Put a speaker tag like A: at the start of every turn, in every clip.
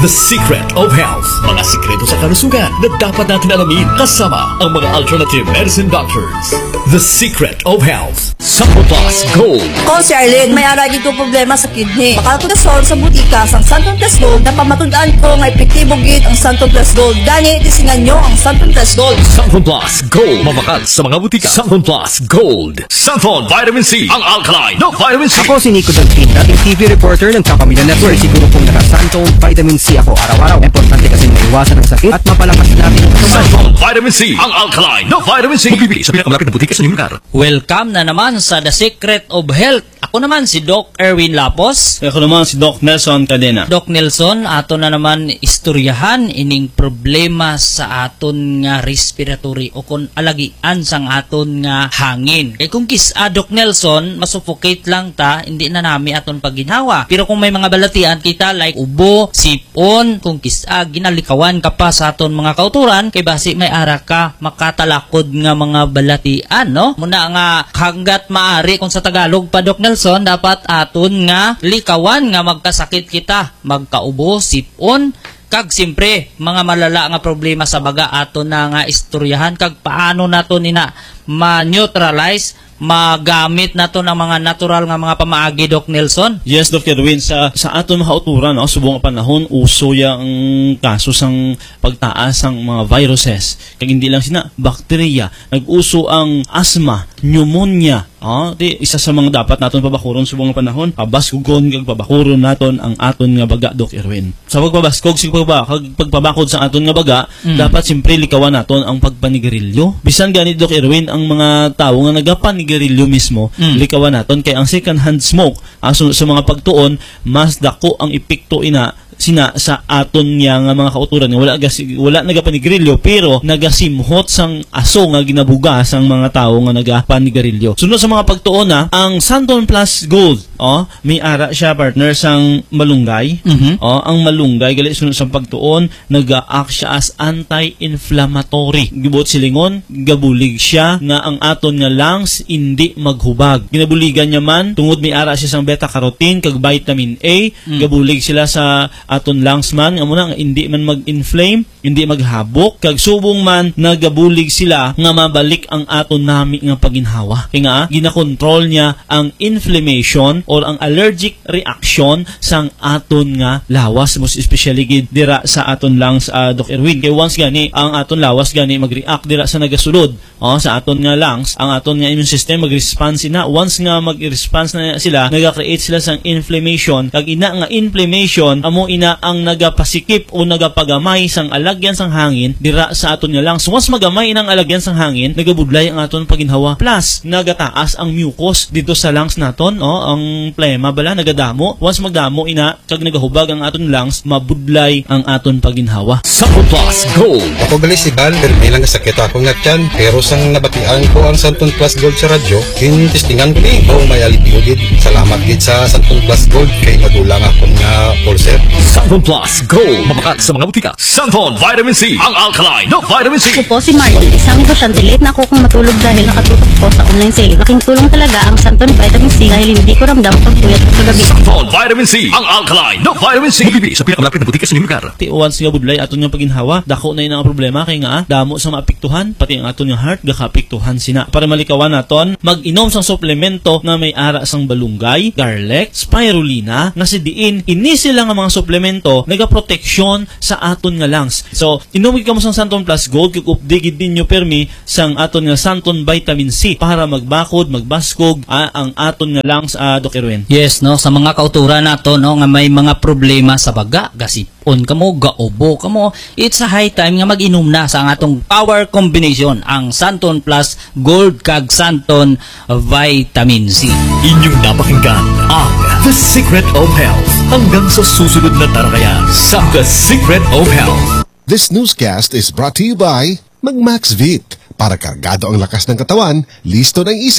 A: The Secret of Health. Mga sikreto sa kalusugan na dapat natin alamin kasama ang mga alternative medicine doctors. The Secret of Health. Santon Plus Gold.
B: Kung si Arlene, may ara dito problema sa kidney. Baka ko na-solve sa butikas ang Santon Plus Gold na pamatundaan ko nga epektibo gid ang Santon Plus Gold. Gani, tisingan nyo ang Santon Plus Gold.
A: Santon Plus Gold. Mabakal sa mga butika. Santon Plus Gold. Santon Vitamin C. Ang alkaline ng Vitamin C.
C: Ako si Nico Dalpin, dating TV reporter ng Kapamilya Network. Siguro pong naka-Santon Vitamin C ako araw-araw. Importante kasi maiwasan ang sakit at mapalakas natin ang
A: Santon Vitamin C. Ang alkaline ng Vitamin C. Bibili sa pinakamalapit na butika sa inyong lugar.
D: Welcome na naman sa The Secret of Health. Ako naman si Doc Erwin Lapos.
E: Ako naman si Doc Nelson Cadena.
D: Doc Nelson, ato na naman istoryahan ining problema sa aton nga respiratory o kung alagian sang aton nga hangin. Kaya kung Doc Nelson, masuffocate lang ta, hindi na nami aton pagginhawa. Pero kung may mga balatian kita like ubo, sipon, kung ginalikawan ka pa sa aton mga kauturan, kay basi may ara ka makatalakod nga mga balatian, no? Muna nga hanggat maari kung sa Tagalog pa Doc Nelson, dapat aton nga likawan nga magkasakit kita, magkaubo, sipon, kag simpre mga malala nga problema sa baga aton na nga istoryahan kag paano naton ina ma-neutralize, magamit nato ng mga natural nga mga pamaagi, Doc Nelson.
E: Yes, Doc Erwin, sa aton mga kauturan, no, subong nga panahon uso yang kaso sang pagtaas ang mga viruses. Kag hindi lang sina bakterya, nag-uso ang asthma, pneumonia. Di isa sa mga dapat naton pabakuron subong nga panahon, pabaskugon kag pabakuron naton ang aton nga baga, Doc Erwin. Sa pagpabaskog kag pagpabakod sa aton nga baga, dapat simpre likawan naton ang pagpanigarilyo. Bisan ganit, Doc Erwin, ang mga tawo nga nagapanigarilyo mismo, likawan naton kay ang second hand smoke sa mga pagtuon mas dako ang epekto ina sina sa aton nga mga kauturan nga wala nagapanigrilyo pero nagasimhot sang aso nga ginabuga sang mga tao nga nagapanigrilyo. Sunod sa mga pagtuon ang Santon Plus Gold, may ara siya partner sang malunggay. Ang malunggay gali sunod sa pagtuon naga-act siya as anti-inflammatory. Gibot silingon, gabulig siya nga ang aton nga lungs hindi maghubag. Ginabuligan niya man tungod may ara siya sang beta-carotene kag vitamin A, gabulig sila sa aton lungs man amo na hindi man mag-inflame, hindi maghabok kag subong man nagabulig sila nga mabalik ang aton nami nga paginhawa. Kaya nga ginakontrol niya ang inflammation or ang allergic reaction sang aton nga lawas, most especially gid dira sa aton lungs, Doc Erwin. Kay once gani ang aton lawas gani mag-react dira sa nagasulod sa aton nga lungs, ang aton nga immune system mag-response na. Once nga mag-response na sila, naga-create sila sang inflammation kag ina nga inflammation amo ina ang nagapasikip o nagapagamay sang alagyan sang hangin dira sa aton nga lungs. Once magamay inang alagyan sang hangin, nagabudlay ang aton paginhawa. Plus, nagataas ang mucus dito sa lungs naton, ang plema bala nagadamo. Once magdamo ina kag nagahubag ang aton lungs, mabudlay ang aton paginhawa.
A: Santon Plus Gold.
F: Ako gali si Val, pero may lang sakit ako nga tiyan. Pero sang nabatian ko ang Santon Plus Gold sa radyo, kinistingan ko ni may alipyo gid. Salamat gid sa Santon Plus Gold kay magulang ako nga pulser.
A: Santon Plus Gold. Mabakat sa mga butika. Santon Vitamin C. Ang alkaline ng Vitamin C.
G: Ako po si Marley, isang botante. Late na ako kung matulog dahil nakatutok po sa online sale. Laking tulong talaga ang Santon Vitamin C dahil hindi ko ramdam pagpuyat sa gabi.
A: Santon Vitamin C. Ang alkaline ng Vitamin C. Bibili sa pinakamalapit na butika sa inyong lugar.
E: Once nga budlay aton nga paginhawa, dako na yun ang problema kay nga damo sa maapektuhan, pati ang aton nga heart gakapektuhan sina. Para malikawan naton, mag-inom sang suplemento na may ara sang balunggay, garlic, spirulina, nga si diin ini sila nga mga suplemento nagaproteksyon sa aton nga lungs. So, inumig ka mo sang Santon Plus Gold kung updigid ninyo permi sang aton nga Santon Vitamin C para magbakod, magbaskog ang aton nga lungs, Dr. Erwin.
D: Yes, no, sa mga kauturan nato no nga may mga problema sa baga, gasipon kamo, gaubo kamo, it's a high time nga mag-inom na sa atong power combination ang Santon Plus Gold kag Santon Vitamin C.
A: Inyong napakinggan ang The Secret of Health. Hanggang sa susunod na talakayan sa The Secret of Health.
H: This newscast is brought to you by Magmax Vit. Para kargado ang lakas ng katawan, listo ng isip,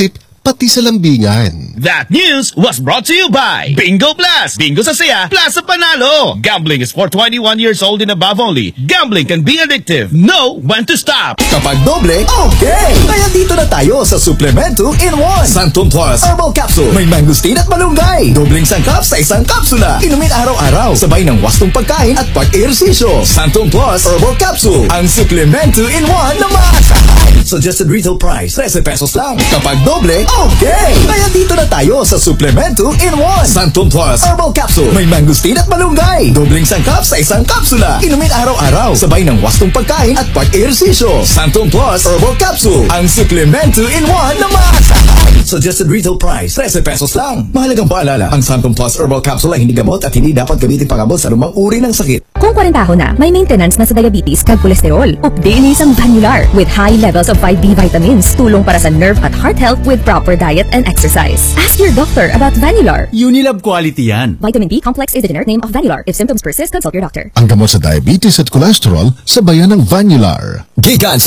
H: pati sa lambingan.
I: That news was brought to you by Bingo Plus. Bingo sa saya, plus sa panalo. Gambling is for 21 years old and above only. Gambling can be addictive. Know when to stop.
J: Kapag doble, okay! Kaya dito na tayo sa Suplemento in 1. Santon Plus Herbal Capsule. May mangosteen at malunggay. Dobling sangkap sa isang kapsula. Inumin araw-araw. Sabay ng wastong pagkain at pag-ehersisyo. Santon Plus Herbal Capsule. Ang Suplemento in 1 na maasahan. Suggested retail price, 13 pesos lang. Kapag doble, okay! Kaya dito na tayo sa Suplemento in 1. Santon Plus Herbal Capsule. May mangosteen at malunggay. Dobling sangkap sa isang kapsula. Inumin araw-araw. Sabay ng wastong pagkain at pag-ehersisyo. Santon Plus Herbal Capsule. Ang Suplemento in 1 na maasahan. Suggested retail price, 13 pesos lang. Mahalagang paalala, ang Santon Plus Herbal Capsule ay hindi gamot at hindi dapat gamitin pangabot sa lumang uri ng sakit.
K: Kung 40 ako na, may maintenance na sa diabetes kag kolesterol. Updates ang Vanular with high levels of 5B vitamins. Tulong para sa nerve at heart health with proper diet and exercise. Ask your doctor about Vanular.
L: Unilab quality yan.
K: Vitamin B complex is the generic name of Vanular. If symptoms persist, consult your doctor.
H: Ang gamot sa diabetes at kolesterol sa bayan ng Vanular.
J: Gigan